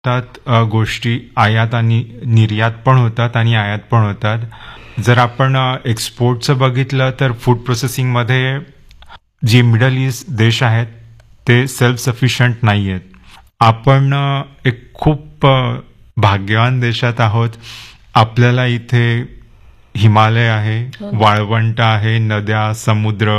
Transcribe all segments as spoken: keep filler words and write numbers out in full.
त्यात अ, गोष्टी आयात आणि निर्यात पण होतात आणि आयात पण होतात. जर आपण अ, एक्सपोर्टचं बघितलं तर फूड प्रोसेसिंगमध्ये जे मिडल ईस्ट देश आहेत ते सेल्फ सफिशियंट नाही आहेत. आपण अ, एक खूप अ, भाग्यवान देशात आहोत. आपल्याला इथे हिमालय आहे, हो ना. वाळवंट आहे, नद्या, समुद्र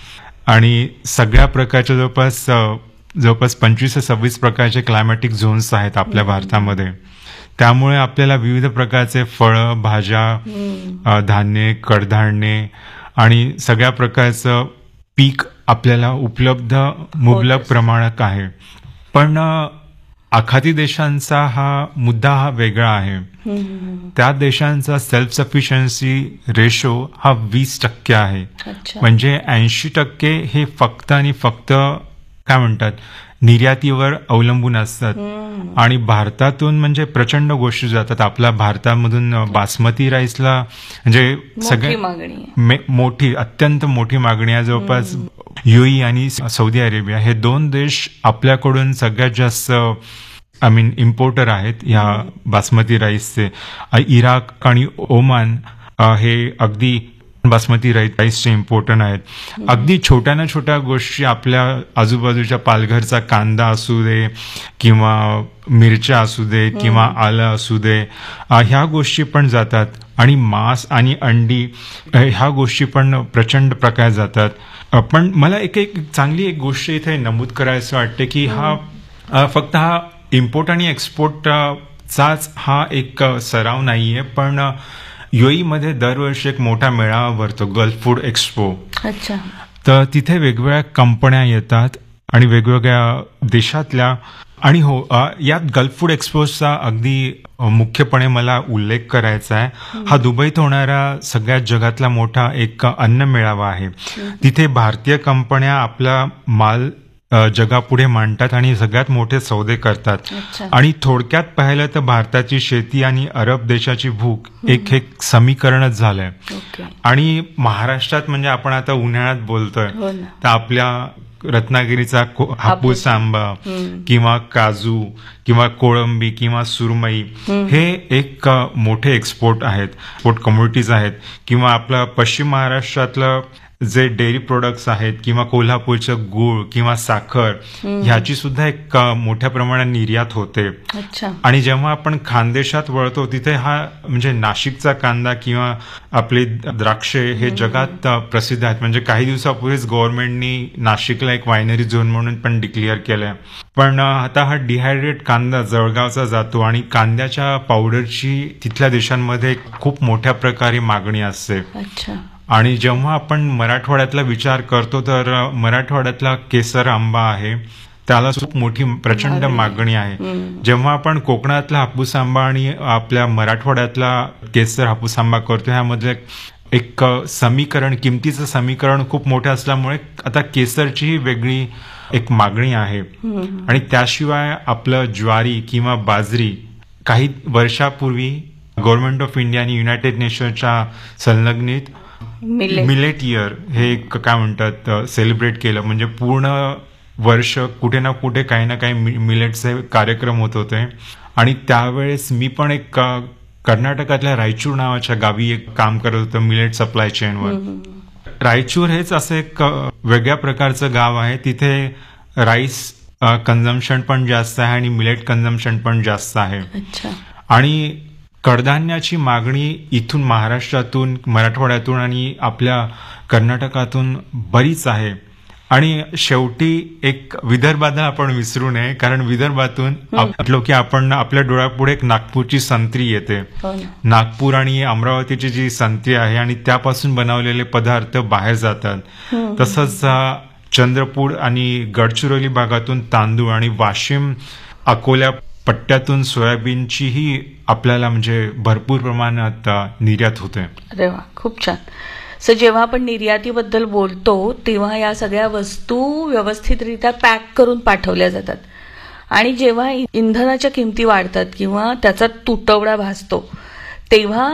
आणि सगळ्या प्रकारच्या जवळपास अ, जवळपास पंचवीस ते सव्वीस प्रकारचे क्लायमॅटिक झोन्स आहेत आपल्या भारतामध्ये. त्यामुळे आपल्याला विविध प्रकारचे फळं, भाज्या, अ, धान्य, कडधान्ये आणि सगळ्या प्रकारचं पीक आपल्याला उपलब्ध मुबलक होतच. प्रमाणात आहे. पण अ, आखाती देशांचा हा मुद्दा हा वेगळा आहे. त्या देशांचा सेल्फ सफिशियन्सी रेशो हा वीस टक्के आहे. अच्छा. म्हणजे ऐंशी टक्के हे फक्त आणि फक्त काय म्हणतात निर्यातीवर अवलंबून असतात. आणि भारतातून म्हणजे प्रचंड गोष्टी जातात. आपल्या भारतामधून अ, बासमती राईसला म्हणजे मोठी सगळ्या मागणी आहे. मे- मोठी अत्यंत मोठी मागणी आहे. जवळपास युएई आणि सौदी अरेबिया हे दोन देश आपल्याकडून सगळ्यात जास्त आय मीन इम्पोर्टर आहेत ह्या बासमती राईसचे. अ, इराक आणि ओमान अ, हे अगदी बासमती राईस राईसचे इम्पोर्टर आहेत. अगदी छोट्या ना छोट्या गोष्टी आपल्या आजूबाजूच्या पालघरचा कांदा असू दे किंवा मिरच्या असू दे किंवा आलं असू दे, अ, ह्या गोष्टी पण जातात. आणि मांस आणि अंडी अ, ह्या गोष्टी पण प्रचंड प्रकारे जातात. अ, पण मला एक एक चांगली एक गोष्ट इथे नमूद करायचं वाटते की हा अ, फक्त हा इम्पोर्ट आणि एक्सपोर्ट अ, चाच हा एक अ, सराव नाहीये. पण अ, युएई मध्ये दरवर्षी एक मोठा मेळावा भरतो, गल्फ फूड एक्सपो. अच्छा. तर तिथे वेगवेगळ्या कंपन्या येतात आणि वेगवेगळ्या देशातल्या आणि हो अ, यात गल्फ फूड एक्सपोचा अगदी अ, मुख्यपणे मला उल्लेख करायचा आहे. हा दुबईत होणारा सगळ्यात जगातला मोठा एक अन्न मेळावा आहे. तिथे भारतीय कंपन्या आपला माल अ, जगापुढे मांडतात आणि सगळ्यात मोठे सौदे करतात. अच्छा. आणि थोडक्यात पाहिलं तर भारताची शेती आणि अरब देशाची भूक एक एक समीकरणच झालंय. ओके. आणि महाराष्ट्रात म्हणजे आपण आता उन्हाळ्यात बोलतोय हो ना. तर आपल्या रत्नागिरीचा को- हापूस हापूस. आंबा किंवा काजू किंवा कोळंबी किंवा सुरमई हे एक अ, मोठे एक्सपोर्ट आहेत, एक्सपोर्ट कम्युनिटीज आहेत. किंवा आपलं पश्चिम महाराष्ट्रातलं जे डेअरी प्रोडक्ट्स आहेत किंवा कोल्हापूरचं गूळ किंवा साखर ह्याची सुद्धा एक अ, मोठ्या प्रमाणात निर्यात होते. अच्छा. आणि जेव्हा आपण खानदेशात वळतो तिथे हा म्हणजे नाशिकचा कांदा किंवा आपले द्राक्षे हे जगात अ, प्रसिद्ध आहेत. म्हणजे काही दिवसापूर्वीच गव्हर्नमेंटनी नाशिकला एक वायनरी झोन म्हणून पण डिक्लेअर केलंय. पण अ, आता हा डिहायड्रेट कांदा जळगावचा जातो आणि कांद्याच्या पावडरची तिथल्या देशांमध्ये खूप मोठ्या प्रकारे मागणी असते. अच्छा. आणि जेव्हा आपण मराठवाड्यातला विचार करतो तर अ, मराठवाड्यातला केसर आंबा आहे त्याला खूप मोठी प्रचंड मागणी. मागणी आहे. जेव्हा आपण कोकणातला हापूस आंबा आणि आपल्या मराठवाड्यातला केसर हापूस आंबा करतो ह्यामध्ये एक अ, समीकरण किमतीचं समीकरण खूप मोठं असल्यामुळे आता केसरचीही वेगळी एक मागणी आहे. आणि त्याशिवाय आपलं ज्वारी किंवा बाजरी काही वर्षापूर्वी गव्हर्नमेंट ऑफ इंडिया आणि युनायटेड नेशनच्या संलग्नित मिलेट. मिलेट इयर हे एक काय म्हणतात सेलिब्रेट केलं. म्हणजे पूर्ण वर्ष कुठे ना कुठे काही ना काही मिलेटचे कार्यक्रम होत होते. आणि त्यावेळेस मी पण एक अ, कर्नाटकातल्या रायचूर नावाच्या गावी एक काम करत होतं मिलेट सप्लाय चेनवर. रायचूर हेच असं एक अ, वेगळ्या प्रकारचं गाव आहे. तिथे राईस कन्झम्पशन पण जास्त आहे आणि मिलेट कन्झम्पशन पण जास्त आहे. अच्छा. आणि कडधान्याची मागणी इथून महाराष्ट्रातून मराठवाड्यातून आणि आपल्या कर्नाटकातून बरीच आहे. आणि शेवटी एक विदर्भाला आपण विसरू नये, कारण विदर्भातून म्हटलो की आपण आपल्या डोळ्यापुढे एक नागपूरची संत्री येते. हो ना. नागपूर आणि अमरावतीची जी संत्री आहे आणि त्यापासून बनवलेले पदार्थ बाहेर जातात. तसंच अ, चंद्रपूर आणि गडचिरोली भागातून तांदूळ आणि वाशिम अकोल्या पट्ट्यातून सोयाबीनचीही आपल्याला म्हणजे भरपूर प्रमाणात अ, निर्यात होते. अरे वा, खूप छान. सो जेव्हा आपण निर्यातीबद्दल बोलतो तेव्हा या सगळ्या वस्तू व्यवस्थितरित्या पॅक करून पाठवल्या जातात. आणि जेव्हा इंधनाच्या किमती वाढतात किंवा त्याचा तुटवडा भासतो तेव्हा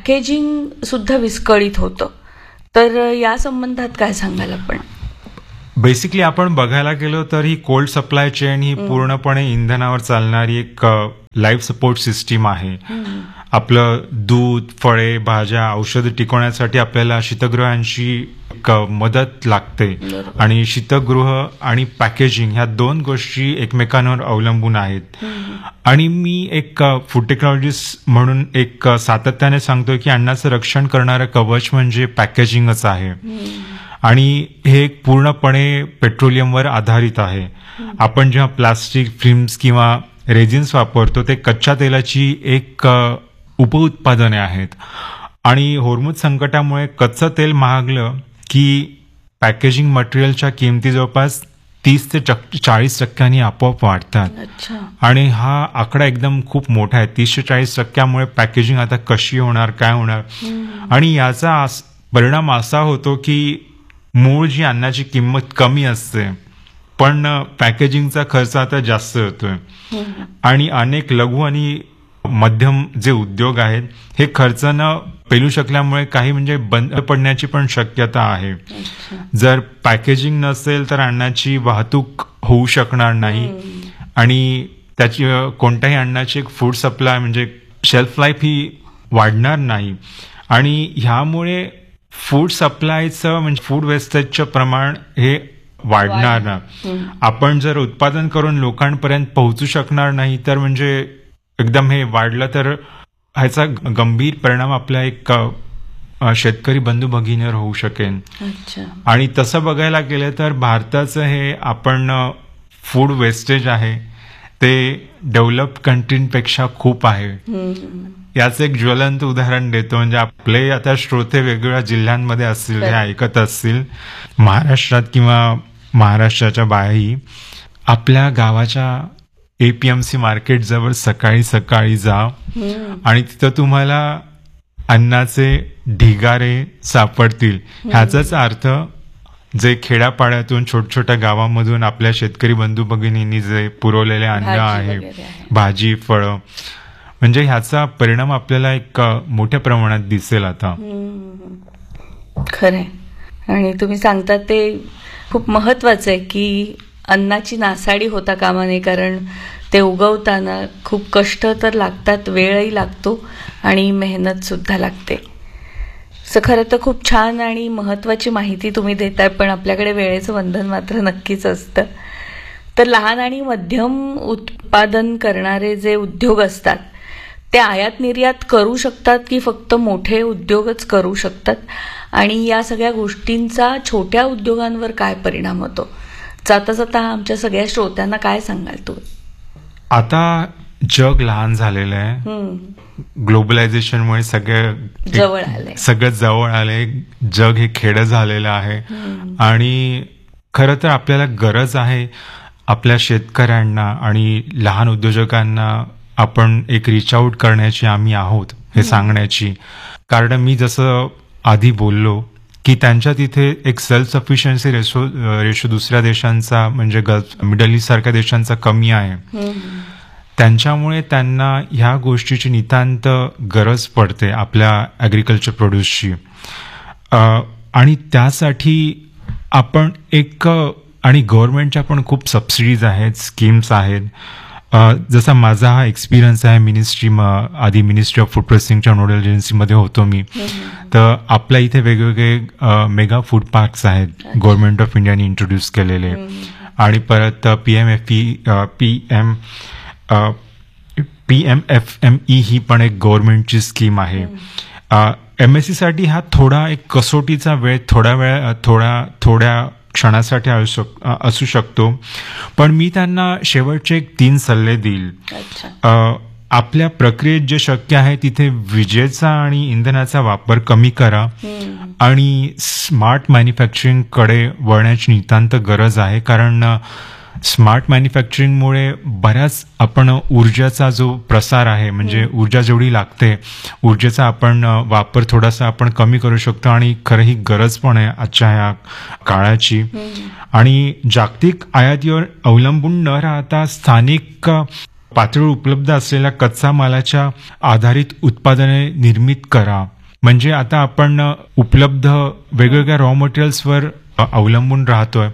पॅकेजिंग सुद्धा विस्कळीत होतं. तर या संबंधात काय सांगाल आपण? बेसिकली आपण बघायला गेलो तर ही कोल्ड सप्लाय चेन ही पूर्णपणे इंधनावर चालणारी एक लाईफ सपोर्ट सिस्टीम आहे. आपलं दूध, फळे, भाज्या, औषधं टिकवण्यासाठी आपल्याला शीतगृहांची मदत लागते आणि शीतगृह आणि पॅकेजिंग ह्या दोन गोष्टी एकमेकांवर अवलंबून आहेत. आणि मी एक फूड टेक्नॉलॉजिस्ट म्हणून एक सातत्याने सांगतो की अन्नाचं रक्षण करणारं कवच म्हणजे पॅकेजिंगच आहे. आणि हे पूर्णपणे पेट्रोलियमवर आधारित आहे. आपण जेव्हा प्लास्टिक फिल्म्स किंवा रेजिन्स वापरतो ते कच्च्या तेलाची एक उपउत्पादने आहेत. आणि होर्मुझ संकटामुळे कच्चं तेल महागलं की पॅकेजिंग मटेरियलच्या किमती जवळपास तीस ते चाळीस टक्क्यांनी आपोआप वाढतात. आणि हा आकडा एकदम खूप मोठा आहे. तीस ते चाळीस टक्क्यामुळे पॅकेजिंग आता कशी होणार, काय होणार. आणि याचा परिणाम असा होतो की मूळ जी अन्नाची किंमत कमी असते पण पॅकेजिंगचा खर्च आता जास्त होतोय. आणि अनेक लघु आणि मध्यम जे उद्योग आहेत हे खर्च न पेलू शकल्यामुळे काही म्हणजे बंद पडण्याची पण शक्यता आहे. जर पॅकेजिंग नसेल तर अन्नाची वाहतूक होऊ शकणार नाही आणि त्याची कोणत्याही अन्नाची एक फूड सप्लाय म्हणजे शेल्फ लाईफ ही वाढणार नाही. आणि ह्यामुळे फूड सप्लायचं म्हणजे फूड वेस्टेजचं प्रमाण हे वाढणार ना. आपण जर उत्पादन करून लोकांपर्यंत पोहोचू शकणार नाही तर म्हणजे एकदम हे वाढलं तर ह्याचा गंभीर परिणाम आपल्या एक शेतकरी बंधू भगिनीवर होऊ शकेल. आणि तसं बघायला गेलं तर भारताचं हे आपण फूड वेस्टेज आहे ते डेव्हलप्ड कंट्रीपेक्षा खूप आहे. याचं एक ज्वलंत उदाहरण देतो. म्हणजे आपले आता श्रोते वेगवेगळ्या जिल्ह्यांमध्ये असतील, हे ऐकत असतील, महाराष्ट्रात किंवा महाराष्ट्राच्या बाहेरही आपल्या गावाच्या एपीएमसी मार्केट जवळ सकाळी सकाळी जा आणि तिथं तुम्हाला अन्नाचे ढिगारे सापडतील. ह्याचाच अर्थ जे खेड्यापाड्यातून छोट्या छोट्या गावामधून आपल्या शेतकरी बंधू भगिनींनी जे पुरवलेले अन्न आहे, भाजी, फळं, म्हणजे ह्याचा परिणाम आपल्याला एक मोठ्या प्रमाणात दिसेल आता. खरंय. आणि तुम्ही सांगतात ते खूप महत्वाचं आहे की अन्नाची नासाडी होता कामा नये. कारण ते उगवताना खूप कष्ट तर लागतात, वेळही लागतो आणि मेहनत सुद्धा लागते. सो खरं तर खूप छान आणि महत्वाची माहिती तुम्ही देताय, पण आपल्याकडे वेळेचं बंधन मात्र नक्कीच असतं. तर लहान आणि मध्यम उत्पादन करणारे जे उद्योग असतात ते आयात निर्यात करू शकतात की फक्त मोठे उद्योगच करू शकतात, आणि या सगळ्या गोष्टींचा छोट्या उद्योगांवर काय परिणाम होतो? जाता जाता आमच्या सगळ्या श्रोत्यांना काय सांगाल तू? आता जग लहान झालेलं आहे. ग्लोबलायझेशनमुळे सगळं जवळ आलंय, सगळं जवळ आलंय. जग हे खेडं झालेलं आहे. आणि खरं तर आपल्याला गरज आहे आपल्या शेतकऱ्यांना आणि लहान उद्योजकांना आपण एक रिच आउट करण्याची आम्ही आहोत हे सांगण्याची. कारण मी जसं आधी बोललो की त्यांच्या तिथे एक सेल्फ सफिशियन्सी रेशो रेशो दुसऱ्या देशांचा म्हणजे गल्फ मिडल ईस्ट सारख्या देशांचा कमी आहे. त्यांच्यामुळे त्यांना ह्या गोष्टीची नितांत गरज पडते आपल्या ॲग्रिकल्चर प्रोड्यूसची. आणि त्यासाठी आपण एक आणि गव्हर्नमेंटच्या पण खूप सबसिडीज आहेत, स्कीम्स आहेत. जसा माझा हा एक्सपिरियन्स आहे मिनिस्ट्री आधी मिनिस्ट्री ऑफ फूड प्रोसेसिंगच्या नोडल एजन्सीमध्ये होतो मी. तर आपल्या इथे वेगवेगळे मेगा फूड पार्क्स आहेत गव्हर्नमेंट ऑफ इंडियाने इंट्रोड्यूस केलेले. आणि परत P M F E P M P M F M E ही पण एक गव्हर्नमेंटची स्कीम आहे. एम एस सी साठी हा थोडा एक कसोटीचा वेळ थोड्या वेळ थोड्या थोड्या क्षणासाठी असू शकतो, पण मी त्यांना शेवटचे एक तीन सल्ले देईल. आपल्या प्रक्रियेत जे शक्य आहे तिथे विजेचा आणि इंधनाचा वापर कमी करा आणि स्मार्ट मॅन्युफॅक्चरिंग कडे वळण्याची नितांत गरज आहे. कारण स्मार्ट मॅन्युफॅक्चरिंगमुळे बऱ्याच आपण ऊर्जाचा जो प्रसार आहे म्हणजे ऊर्जा जेवढी लागते ऊर्जेचा आपण वापर थोडासा आपण कमी करू शकतो. आणि खरं ही गरज पण आहे आजच्या ह्या काळाची. आणि जागतिक आयातीवर अवलंबून न राहता स्थानिक पातळीवर उपलब्ध असलेल्या कच्चा मालाच्या आधारित उत्पादने निर्मित करा. म्हणजे आता आपण उपलब्ध वेगवेगळ्या रॉ मटेरियल्सवर अवलंबून राहतोय,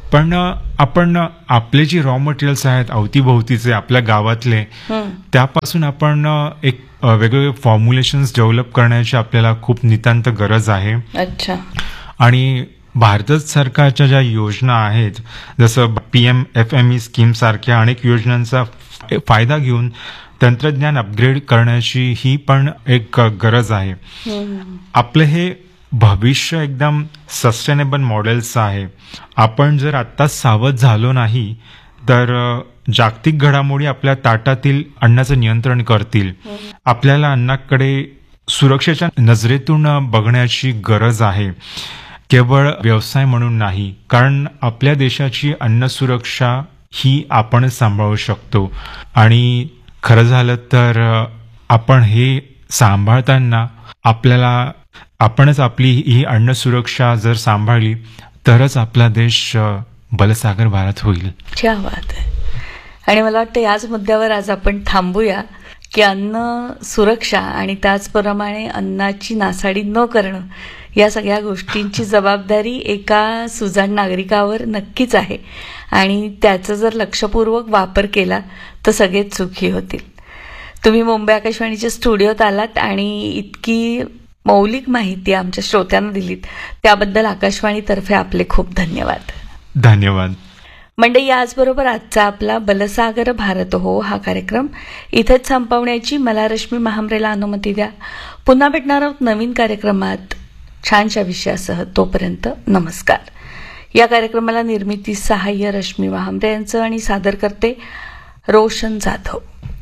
पण आपण आपले जे रॉ मटेरियल्स आहेत अवतीभोवतीचे आपल्या गावातले, त्यापासून आपण एक वेगवेगळे फॉर्म्युलेशन्स डेव्हलप करण्याची आपल्याला खूप नितांत गरज आहे. अच्छा. आणि भारत सरकारच्या ज्या योजना आहेत, जसं P M F M E scheme सारख्या अनेक योजनांचा फायदा घेऊन तंत्रज्ञान अपग्रेड करण्याची ही पण एक गरज आहे. आपलं हे भविष्य एकदम सस्टेनेबल मॉडेल्सचं आहे. आपण जर आत्ताच सावध झालो नाही तर जागतिक घडामोडी आपल्या ताटातील अन्नाचं नियंत्रण करतील. आपल्याला अन्नाकडे सुरक्षेच्या नजरेतून बघण्याची गरज आहे, केवळ व्यवसाय म्हणून नाही. कारण आपल्या देशाची अन्न सुरक्षा ही आपणच सांभाळू शकतो. आणि खरं झालं तर आपण हे सांभाळताना आपल्याला आपणच आपली ही अन्न सुरक्षा जर सांभाळली तरच आपला देश बलसागर भारत होईल. क्या बात आहे. आणि मला वाटतं याच मुद्द्यावर आज आपण थांबूया की अन्न सुरक्षा आणि त्याचप्रमाणे अन्नाची नासाडी न करणं या सगळ्या गोष्टींची जबाबदारी एका सुजाण नागरिकावर नक्कीच आहे. आणि त्याचा जर लक्षपूर्वक वापर केला तर सगळेच सुखी होतील. तुम्ही मुंबई आकाशवाणीच्या स्टुडिओत आलात आणि इतकी मौलिक माहिती आमच्या श्रोत्यांना दिलीत त्याबद्दल आकाशवाणीतर्फे आपले खूप धन्यवाद. धन्यवाद. मंडळी, याचबरोबर आजचा आपला बलसागर भारत हो हा कार्यक्रम इथेच संपवण्याची मला रश्मी महामरेला अनुमती द्या. पुन्हा भेटणार आहोत नवीन कार्यक्रमात छानशा विषयासह. तोपर्यंत नमस्कार. या कार्यक्रमाला निर्मिती सहाय्य रश्मी महामरे यांचं आणि सादर करते रोशन जाधव.